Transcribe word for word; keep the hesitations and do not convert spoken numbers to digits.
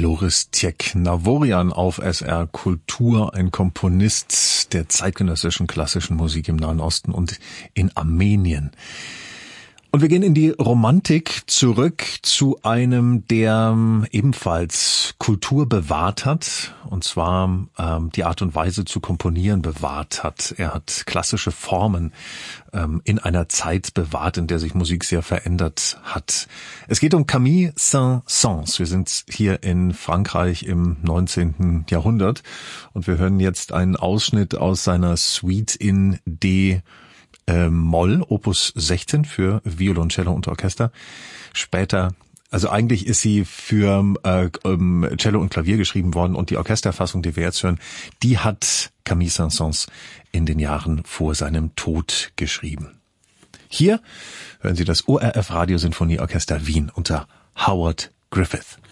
Loris Tjek-Navorian auf S R Kultur, ein Komponist der zeitgenössischen klassischen Musik im Nahen Osten und in Armenien. Und wir gehen in die Romantik zurück zu einem, der ebenfalls Kultur bewahrt hat, und zwar ähm, die Art und Weise zu komponieren bewahrt hat. Er hat klassische Formen ähm, in einer Zeit bewahrt, in der sich Musik sehr verändert hat. Es geht um Camille Saint-Saëns. Wir sind hier in Frankreich im neunzehnten Jahrhundert und wir hören jetzt einen Ausschnitt aus seiner Suite in D Moll, Opus sechzehn für Violoncello und Orchester. Später, also eigentlich ist sie für äh, Cello und Klavier geschrieben worden und die Orchesterfassung, die wir jetzt hören, die hat Camille Saint-Saëns in den Jahren vor seinem Tod geschrieben. Hier hören Sie das O R F Radiosinfonieorchester Wien unter Howard Griffith.